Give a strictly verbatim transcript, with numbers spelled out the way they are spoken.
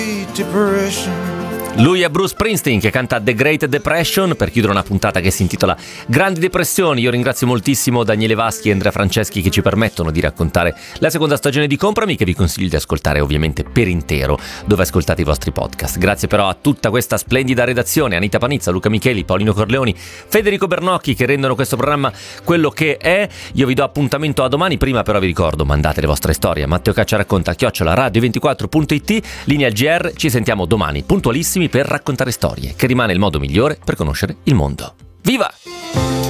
Lui è Bruce Springsteen, che canta The Great Depression per chiudere una puntata che si intitola Grandi Depressioni. Io ringrazio moltissimo Daniele Vaschi e Andrea Franceschi che ci permettono di raccontare la seconda stagione di Comprami, che vi consiglio di ascoltare ovviamente per intero dove ascoltate i vostri podcast. Grazie però a tutta questa splendida redazione: Anita Panizza, Luca Micheli, Paolino Corleoni, Federico Bernocchi, che rendono questo programma quello che è. Io vi do appuntamento a domani. Prima però vi ricordo, mandate le vostre storie a Matteo Caccia racconta chiocciola radio ventiquattro punto it, linea al G R. Ci sentiamo domani puntualissimi per raccontare storie, che rimane il modo migliore per conoscere il mondo. Viva!